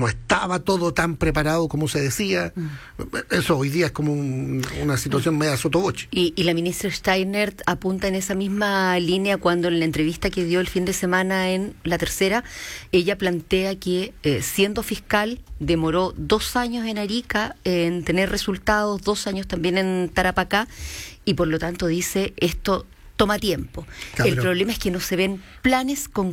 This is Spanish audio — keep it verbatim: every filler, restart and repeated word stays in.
no estaba todo tan preparado como se decía. Mm. Eso hoy día es como un, una situación mm. media sotoboche. Y, y la ministra Steiner apunta en esa misma línea cuando en la entrevista que dio el fin de semana en La Tercera, ella plantea que eh, siendo fiscal demoró dos años en Arica en tener resultados, dos años también en Tarapacá, y por lo tanto dice esto toma tiempo. Claro, el problema es que no se ven planes concretos